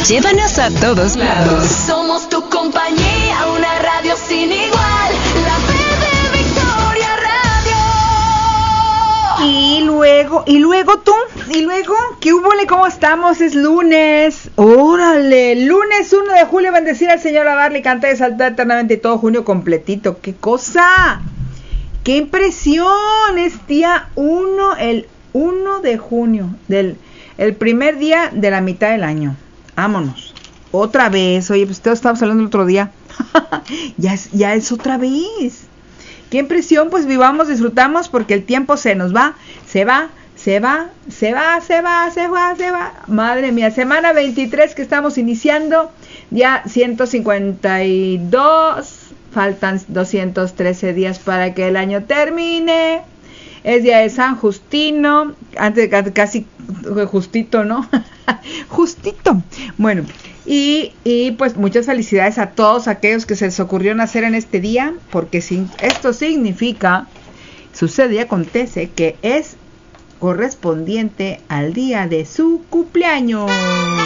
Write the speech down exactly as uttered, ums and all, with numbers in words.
Llévanos a todos lados. Somos tu compañía, una radio sin igual. La Verde Victoria Radio. Y luego, y luego tú, y luego, ¿qué hubole? ¿Cómo estamos? Es lunes. Órale, lunes uno de julio, bendecir al Señor, alabarle y cantar y saltar eternamente y todo junio completito. ¡Qué cosa! ¡Qué impresión! Es día uno, el uno de junio, del el primer día de la mitad del año. Vámonos. Otra vez. Oye, pues todos estábamos hablando el otro día. ya, es, ya es otra vez. Qué impresión, pues vivamos, disfrutamos, porque el tiempo se nos va, se va, se va, se va, se va, se va, se va. Madre mía, semana veintitrés que estamos iniciando, ya ciento cincuenta y dos, faltan doscientos trece días para que el año termine. Es día de San Justino, antes casi justito, ¿no? Justito. Bueno, y, y pues muchas felicidades a todos aquellos que se les ocurrió nacer en este día, porque si esto significa, sucede y acontece que es correspondiente al día de su cumpleaños.